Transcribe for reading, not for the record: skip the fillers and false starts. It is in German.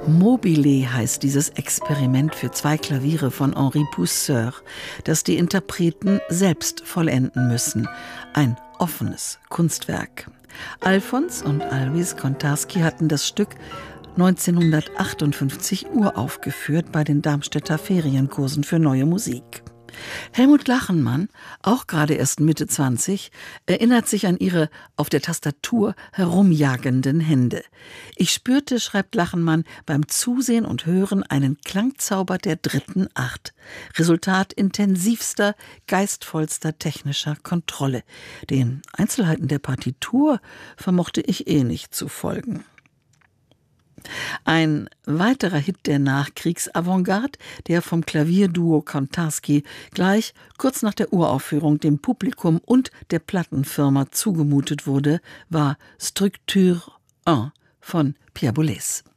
Mobile heißt dieses Experiment für 2 Klaviere von Henri Pousseur, das die Interpreten selbst vollenden müssen. Ein offenes Kunstwerk. Alfons und Alois Kontarski hatten das Stück 1958 uraufgeführt bei den Darmstädter Ferienkursen für Neue Musik. Helmut Lachenmann, auch gerade erst Mitte 20, erinnert sich an ihre auf der Tastatur herumjagenden Hände. Ich spürte, schreibt Lachenmann, beim Zusehen und Hören einen Klangzauber der 3. Art. Resultat intensivster, geistvollster technischer Kontrolle. Den Einzelheiten der Partitur vermochte ich nicht zu folgen. Ein weiterer Hit der Nachkriegs-Avantgarde, der vom Klavierduo Kontarski gleich kurz nach der Uraufführung dem Publikum und der Plattenfirma zugemutet wurde, war Structure 1 von Pierre Boulez.